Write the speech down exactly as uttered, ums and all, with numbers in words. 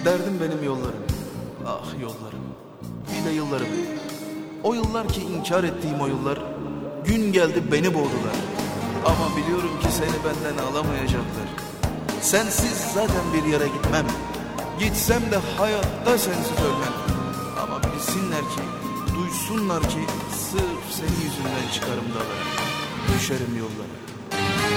Derdim benim yollarım, ah yollarım, bir de yıllarım. O yıllar ki inkar ettiğim o yıllar, gün geldi beni boğdular. Ama biliyorum ki seni benden alamayacaklar. Sensiz zaten bir yere gitmem, gitsem de hayatta sensiz ölmem. Ama bilsinler ki, duysunlar ki, sırf senin yüzünden çıkarım dağlara, düşerim yollara.